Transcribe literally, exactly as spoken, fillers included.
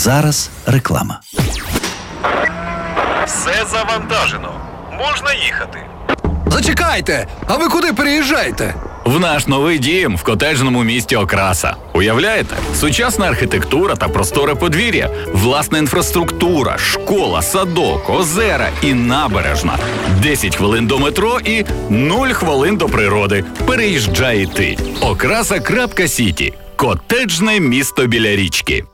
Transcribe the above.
Зараз реклама. Все завантажено. Можна їхати. Зачекайте! А ви куди переїжджаєте? В наш новий дім в котеджному місті Окраса. Уявляєте? Сучасна архітектура та просторе подвір'я, власна інфраструктура, школа, садок, озера і набережна. десять хвилин до метро і нуль хвилин до природи. Переїжджай і ти. Окраса.Сіті. Котеджне місто біля річки.